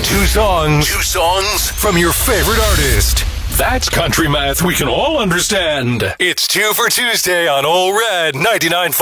Two songs from your favorite artist. That's country math we can all understand. It's 2 for Tuesday on Ole Red 99.5.